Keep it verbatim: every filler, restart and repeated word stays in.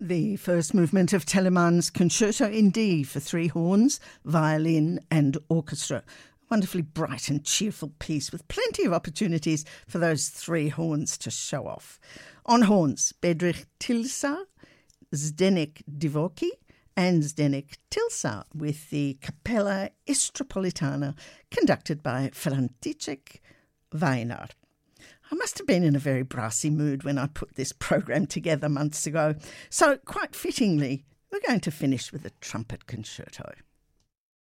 The first movement of Telemann's Concerto in D for three horns, violin and orchestra. Wonderfully bright and cheerful piece with plenty of opportunities for those three horns to show off. On horns, Bedřich Tilsa, Zdeněk Divocký and Zdeněk Tilsa with the Capella Istropolitana conducted by František Vajnar. I must have been in a very brassy mood when I put this program together months ago, so quite fittingly, we're going to finish with a trumpet concerto.